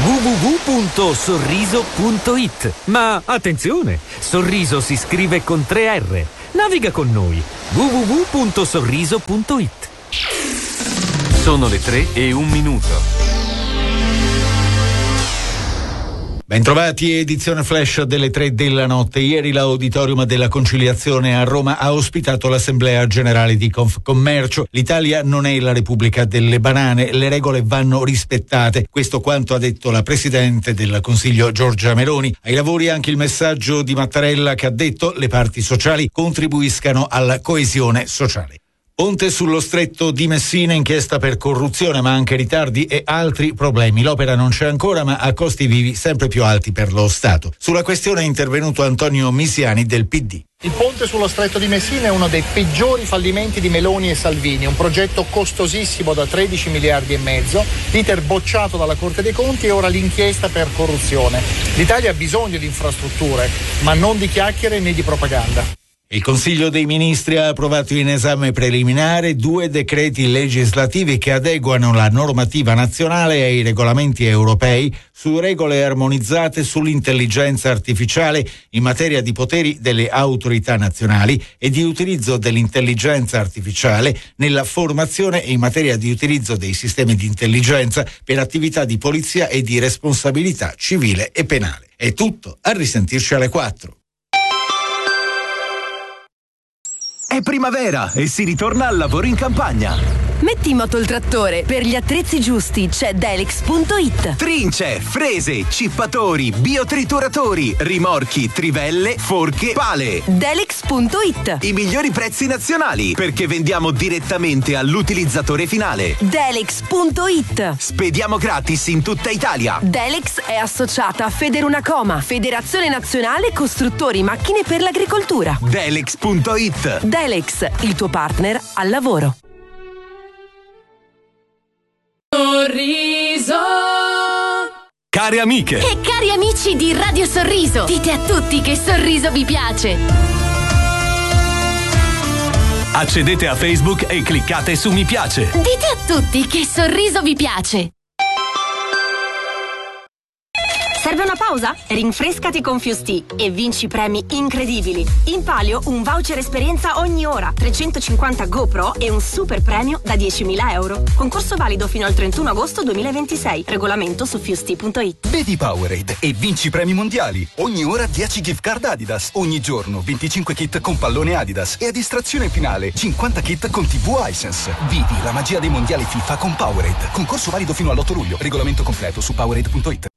www.sorriso.it. Ma attenzione, Sorriso si scrive con 3 R. Naviga con noi. www.sorriso.it. Sono le 3:01. Bentrovati, edizione flash delle 3 della notte. Ieri l'Auditorium della Conciliazione a Roma ha ospitato l'Assemblea Generale di Confcommercio. L'Italia non è la Repubblica delle banane, le regole vanno rispettate. Questo quanto ha detto la Presidente del Consiglio Giorgia Meloni. Ai lavori anche il messaggio di Mattarella che ha detto le parti sociali contribuiscano alla coesione sociale. Ponte sullo stretto di Messina, inchiesta per corruzione, ma anche ritardi e altri problemi. L'opera non c'è ancora, ma ha costi vivi sempre più alti per lo Stato. Sulla questione è intervenuto Antonio Misiani del PD. Il ponte sullo stretto di Messina è uno dei peggiori fallimenti di Meloni e Salvini, un progetto costosissimo da 13 miliardi e mezzo, l'iter bocciato dalla Corte dei Conti e ora l'inchiesta per corruzione. L'Italia ha bisogno di infrastrutture, ma non di chiacchiere né di propaganda. Il Consiglio dei Ministri ha approvato in esame preliminare 2 decreti legislativi che adeguano la normativa nazionale ai regolamenti europei su regole armonizzate sull'intelligenza artificiale in materia di poteri delle autorità nazionali e di utilizzo dell'intelligenza artificiale nella formazione e in materia di utilizzo dei sistemi di intelligenza per attività di polizia e di responsabilità civile e penale. È tutto, a risentirci alle 4. È primavera e si ritorna al lavoro in campagna. Metti in moto il trattore. Per gli attrezzi giusti c'è Delex.it. Trince, frese, cippatori, biotrituratori, rimorchi, trivelle, forche, pale. Delex.it. I migliori prezzi nazionali perché vendiamo direttamente all'utilizzatore finale. Delex.it. Spediamo gratis in tutta Italia. Delex è associata a Federunacoma, Federazione Nazionale Costruttori Macchine per l'Agricoltura. Delex.it. Delex, il tuo partner al lavoro. Sorriso. Care amiche E cari amici di Radio Sorriso, dite a tutti che Sorriso vi piace. accedete a Facebook e cliccate su mi piace. Dite a tutti che Sorriso vi piace. Serve una pausa? Rinfrescati con Fusti e vinci premi incredibili. In palio un voucher esperienza ogni ora, 350 GoPro e un super premio da 10.000 euro. Concorso valido fino al 31 agosto 2026. Regolamento su fusti.it. Vedi Powerade e vinci premi mondiali. Ogni ora 10 gift card Adidas. Ogni giorno 25 kit con pallone Adidas. E a distrazione finale 50 kit con TV Hisense. Vivi la magia dei mondiali FIFA con Powerade. Concorso valido fino all'8 luglio. Regolamento completo su Powerade.it.